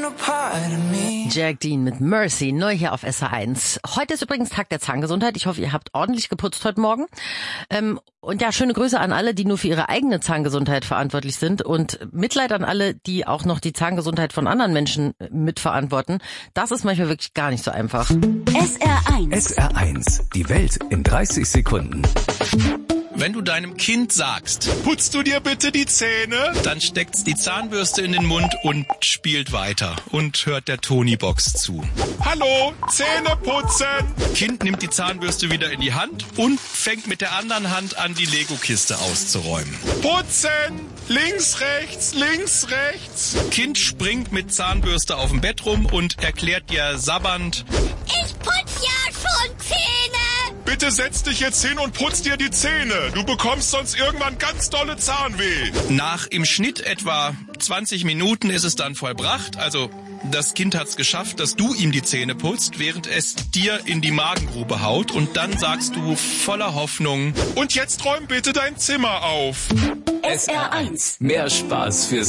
Jack Dean mit Mercy, neu hier auf SR1. Heute ist übrigens Tag der Zahngesundheit. Ich hoffe, ihr habt ordentlich geputzt heute Morgen. Und ja, schöne Grüße an alle, die nur für ihre eigene Zahngesundheit verantwortlich sind. Und Mitleid an alle, die auch noch die Zahngesundheit von anderen Menschen mitverantworten. Das ist manchmal wirklich gar nicht so einfach. SR1. SR1, die Welt in 30 Sekunden. Wenn du deinem Kind sagst, putzt du dir bitte die Zähne? Dann steckt's die Zahnbürste in den Mund und spielt weiter und hört der Tony-Box zu. Hallo, Zähne putzen! Kind nimmt die Zahnbürste wieder in die Hand und fängt mit der anderen Hand an, die Lego-Kiste auszuräumen. Putzen! Links, rechts, links, rechts! Kind springt mit Zahnbürste auf dem Bett rum und erklärt dir sabbernd, ich putz ja schon Zähne! Bitte setz dich jetzt hin und putz dir die Zähne. Du bekommst sonst irgendwann ganz dolle Zahnweh. Nach im Schnitt etwa 20 Minuten ist es dann vollbracht. Also das Kind hat's geschafft, dass du ihm die Zähne putzt, während es dir in die Magengrube haut. Und dann sagst du voller Hoffnung, und jetzt räum bitte dein Zimmer auf. SR1. Mehr Spaß fürs